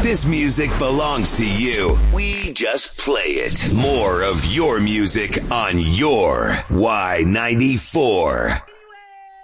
This music belongs to you. We just play it. More of your music on your Y94.